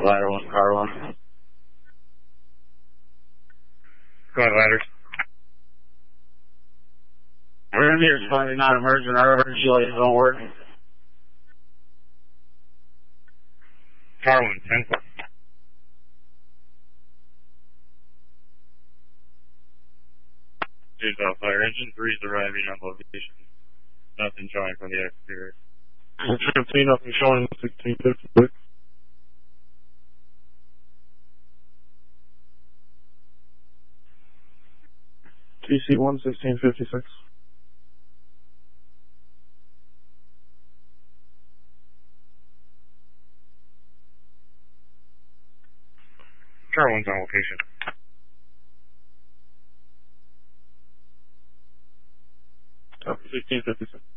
ladder 1, car 1. Go ahead, ladders. We're in here, finally not emerging. Our emergency lights don't work. Car 1, 10. Fire engine 3 is arriving on location. Nothing showing from the exterior. 15, nothing showing, 1656. TC1, 1656. Car 1's on location. Copy, 1656.